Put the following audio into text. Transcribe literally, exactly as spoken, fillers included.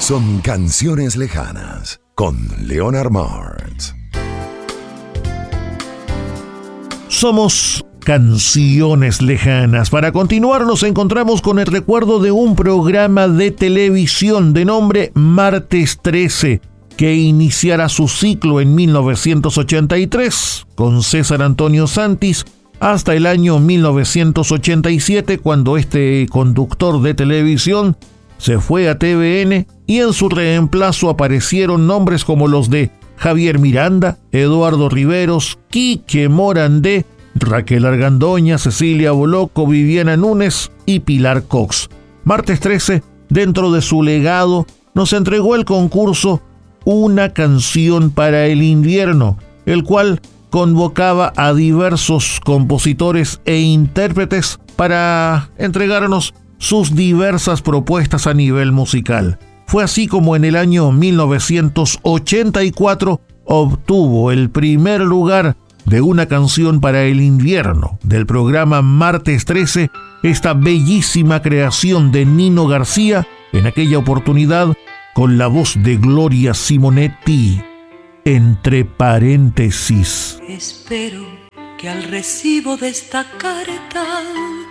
son Canciones Lejanas con Leonard Martz. Somos Canciones Lejanas. Para continuar nos encontramos con el recuerdo de un programa de televisión de nombre Martes trece, que iniciará su ciclo en mil novecientos ochenta y tres con César Antonio Santis hasta el año mil novecientos ochenta y siete, cuando este conductor de televisión se fue a T V N y en su reemplazo aparecieron nombres como los de Javier Miranda, Eduardo Riveros, Quique Morandé, Raquel Argandoña, Cecilia Boloco, Viviana Núñez y Pilar Cox. Martes trece, dentro de su legado, nos entregó el concurso Una canción para el invierno, el cual convocaba a diversos compositores e intérpretes para entregarnos sus diversas propuestas a nivel musical. Fue así como en el año mil novecientos ochenta y cuatro obtuvo el primer lugar de Una canción para el invierno del programa Martes trece, esta bellísima creación de Nino García, en aquella oportunidad con la voz de Gloria Simonetti. Entre paréntesis. Espero que al recibo de esta carta